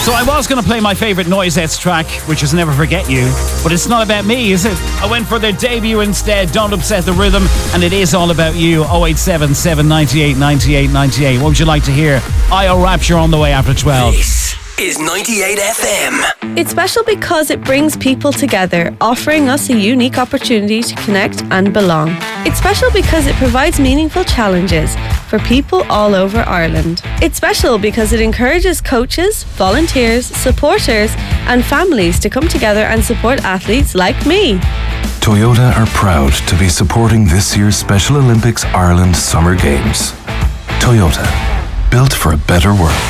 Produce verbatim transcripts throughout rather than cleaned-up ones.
So I was going to play my favourite Noisettes track, which is Never Forget You, but it's not about me, is it? I went for their debut instead, Don't Upset the Rhythm, and it is all about you. oh eight seven, seven nine eight, nine eight nine eight. What would you like to hear? I O Rapture on the way after twelve. This is ninety-eight F M. It's special because it brings people together, offering us a unique opportunity to connect and belong. It's special because it provides meaningful challenges for people all over Ireland. It's special because it encourages coaches, volunteers, supporters and families to come together and support athletes like me. Toyota are proud to be supporting this year's Special Olympics Ireland Summer Games. Toyota, built for a better world.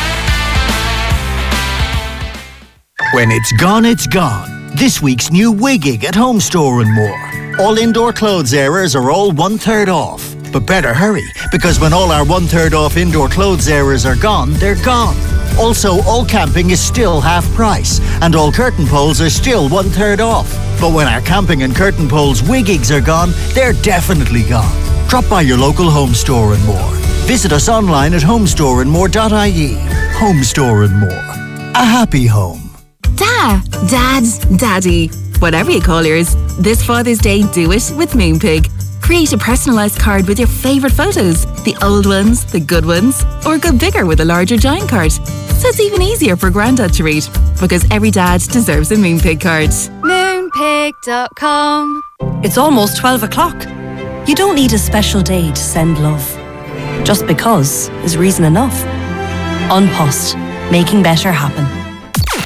When it's gone, it's gone. This week's new Wiggig at Home Store and More. All indoor clothes areas are all one-third off. But better hurry, because when all our one-third off indoor clothes areas are gone, they're gone. Also, all camping is still half price, and all curtain poles are still one-third off. But when our camping and curtain poles Wiggigs are gone, they're definitely gone. Drop by your local Home Store and More. Visit us online at homestore and more dot I E. Home Store and More. A happy home. Da, dads, daddy, whatever you call yours. This Father's Day, do it with Moonpig. Create a personalised card with your favourite photos, the old ones, the good ones, or go bigger with a larger giant card. So it's even easier for Grandad to read, because every dad deserves a Moonpig card. Moonpig dot com. It's almost twelve o'clock. You don't need a special day to send love. Just because is reason enough. An Post, making better happen.